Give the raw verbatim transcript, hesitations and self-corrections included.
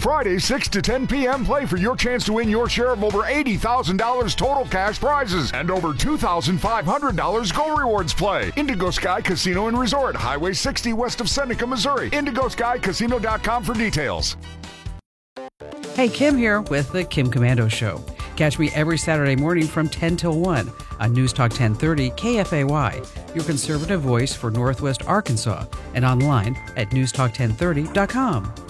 Friday, six to ten p.m., play for your chance to win your share of over eighty thousand dollars total cash prizes and over two thousand five hundred dollars Go Rewards play. Indigo Sky Casino and Resort, Highway sixty west of Seneca, Missouri. indigo sky casino dot com for details. Hey, Kim here with the Kim Komando Show. Catch me every Saturday morning from ten till one on News Talk ten thirty K F A Y, your conservative voice for Northwest Arkansas, and online at news talk ten thirty dot com.